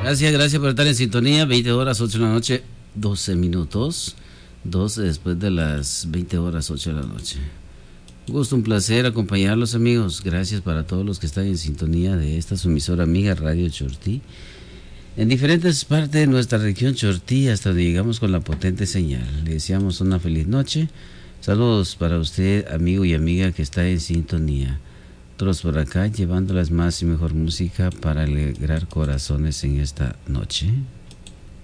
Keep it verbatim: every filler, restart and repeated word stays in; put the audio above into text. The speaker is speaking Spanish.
Gracias, gracias por estar en sintonía. veinte horas, ocho de la noche, doce minutos. doce después de las veinte horas, ocho de la noche. Un gusto, un placer acompañarlos, amigos. Gracias para todos los que están en sintonía de esta su emisora amiga Radio Chortí. En diferentes partes de nuestra región Chortí, hasta donde llegamos con la potente señal. Le deseamos una feliz noche. Saludos para usted, amigo y amiga que está en sintonía. Todos por acá, llevándoles más y mejor música para alegrar corazones en esta noche.